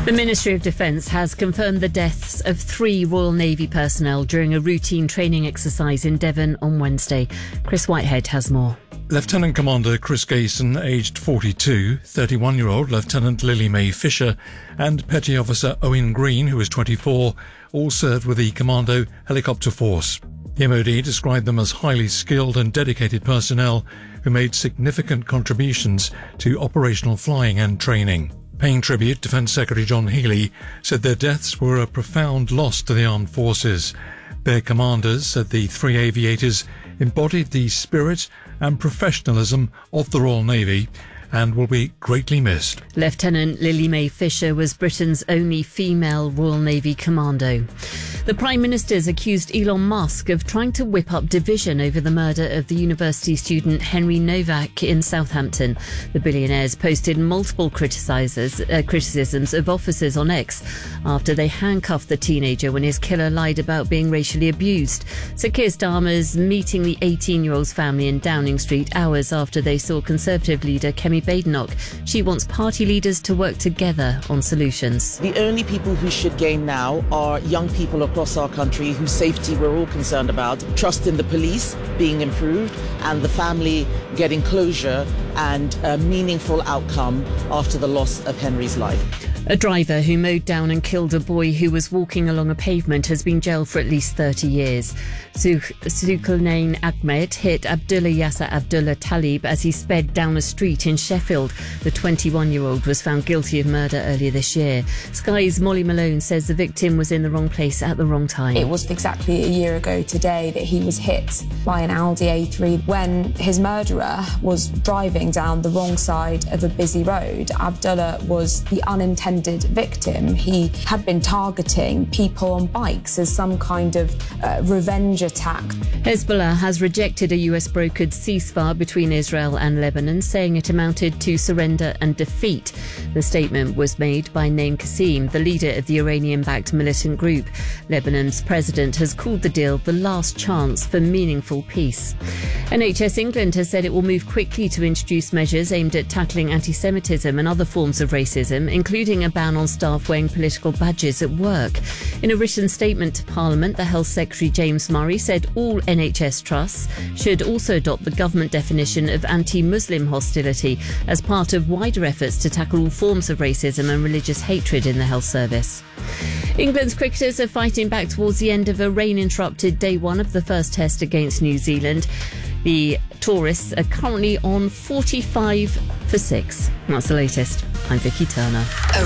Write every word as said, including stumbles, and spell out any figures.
The Ministry of Defence has confirmed the deaths of three Royal Navy personnel during a routine training exercise in Devon on Wednesday. Chris Whitehead has more. Lieutenant Commander Chris Gayson, aged forty-two, thirty-one-year-old Lieutenant Lily Mae Fisher and Petty Officer Owen Green, who was twenty-four, all served with the Commando Helicopter Force. The M O D described them as highly skilled and dedicated personnel who made significant contributions to operational flying and training. Paying tribute, Defence Secretary John Healey said their deaths were a profound loss to the armed forces. Their commanders said the three aviators embodied the spirit and professionalism of the Royal Navy and will be greatly missed. Lieutenant Lily Mae Fisher was Britain's only female Royal Navy commando. The Prime Minister's accused Elon Musk of trying to whip up division over the murder of the university student Henry Novak in Southampton. The billionaire's posted multiple criticizers, uh, criticisms of officers on X after they handcuffed the teenager when his killer lied about being racially abused. Sir Keir Starmer's meeting the eighteen-year-old's family in Downing Street hours after they saw Conservative leader Kemi Badenoch. She wants party leaders to work together on solutions. The only people who should gain now are young people across our country whose safety we're all concerned about. Trust in the police being improved and the family getting closure and a meaningful outcome after the loss of Henry's life. A driver who mowed down and killed a boy who was walking along a pavement has been jailed for at least thirty years. Zulkarnain Ahmed hit Abdullah Yasser Abdullah Talib as he sped down a street in Sheffield. The twenty-one-year-old was found guilty of murder earlier this year. Sky's Molly Malone says the victim was in the wrong place at the wrong time. It was exactly a year ago today that he was hit by an Audi A three when his murderer was driving down the wrong side of a busy road. Abdullah was the unintended victim. He had been targeting people on bikes as some kind of uh, revenge attack. Hezbollah has rejected a U S brokered ceasefire between Israel and Lebanon, saying it amounted to surrender and defeat. The statement was made by Naim Qassem, the leader of the Iranian-backed militant group. Lebanon's president has called the deal the last chance for meaningful peace. N H S England has said it will move quickly to introduce measures aimed at tackling anti-Semitism and other forms of racism, including a ban on staff wearing political badges at work. In a written statement to Parliament, the Health Secretary James Murray said all N H S trusts should also adopt the government definition of anti-Muslim hostility as part of wider efforts to tackle all forms of racism and religious hatred in the health service. England's cricketers are fighting back towards the end of a rain-interrupted day one of the first test against New Zealand. The tourists are currently on forty-five for six. That's the latest. I'm Vicky Turner.